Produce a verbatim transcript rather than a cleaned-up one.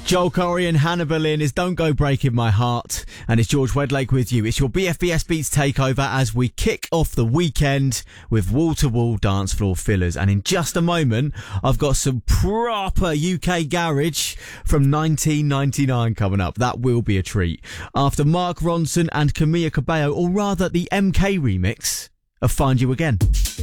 Joel Corey and Hannah Boleyn is Don't Go Breaking My Heart, and it's George Wedlake with you. It's your B F B S Beats takeover as we kick off the weekend with wall-to-wall dance floor fillers. And in just a moment, I've got some proper U K garage from nineteen ninety-nine coming up. That will be a treat. After Mark Ronson and Camilla Cabello, or rather the M K remix of Find You Again.